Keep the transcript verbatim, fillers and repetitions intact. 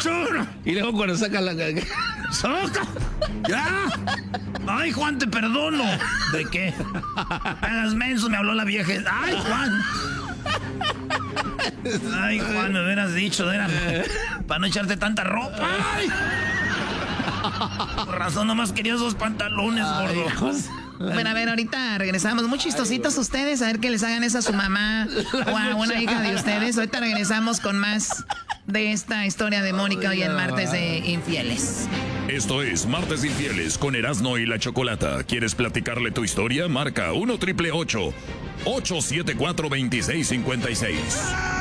mucho. Y luego cuando saca la... ¡Saca! ¡Ya! ¡Ay, Juan, te perdono! ¿De qué? Hagas menso, me habló la vieja. ¡Ay, Juan! ¡Ay, Juan, me hubieras dicho! Era para no echarte tanta ropa. ¡Ay! Por razón, nomás quería esos pantalones, gordo. Hijos. Bueno, a ver, ahorita regresamos. Muy chistositos ustedes. A ver que les hagan eso a su mamá o a una hija de ustedes. Ahorita regresamos con más de esta historia de Mónica hoy en Martes de Infieles. Esto es Martes de Infieles con Erasmo y la Chocolata. ¿Quieres platicarle tu historia? Marca uno triple ocho, ocho siete cuatro, dos seis cinco seis.